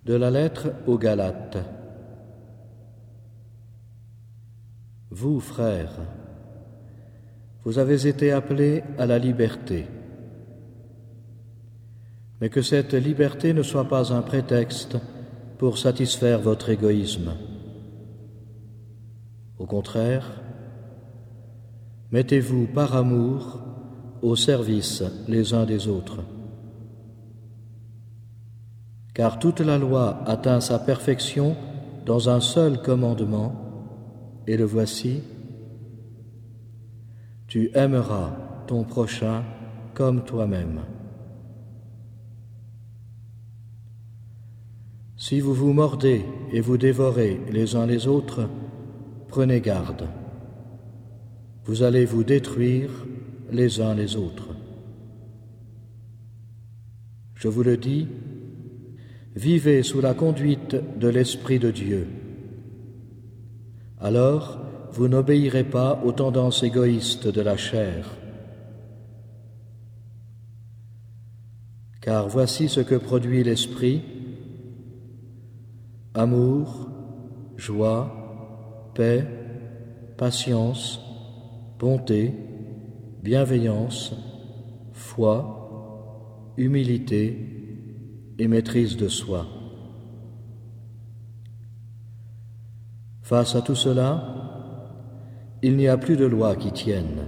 De la lettre aux Galates. Vous, frères, vous avez été appelés à la liberté, mais que cette liberté ne soit pas un prétexte pour satisfaire votre égoïsme. Au contraire, mettez-vous par amour au service les uns des autres. Car toute la loi atteint sa perfection dans un seul commandement, et le voici: tu aimeras ton prochain comme toi-même. Si vous vous mordez et vous dévorez les uns les autres, prenez garde. Vous allez vous détruire les uns les autres. Je vous le dis, vivez sous la conduite de l'Esprit de Dieu. Alors, vous n'obéirez pas aux tendances égoïstes de la chair. Car voici ce que produit l'Esprit: amour, joie, paix, patience, bonté, bienveillance, foi, humilité et maîtrise de soi. Face à tout cela, il n'y a plus de loi qui tienne.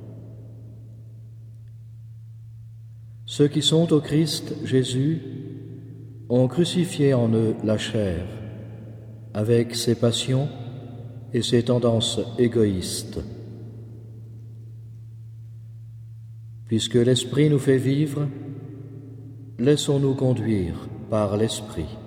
Ceux qui sont au Christ Jésus ont crucifié en eux la chair, avec ses passions et ses tendances égoïstes. Puisque l'Esprit nous fait vivre, laissons-nous conduire par l'Esprit.